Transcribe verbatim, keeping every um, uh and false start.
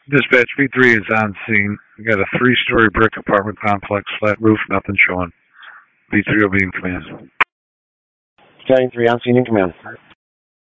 Dispatch B three is on scene. We got a three-story brick apartment complex, flat roof, nothing showing. B three will be in command. Battalion three on scene in command.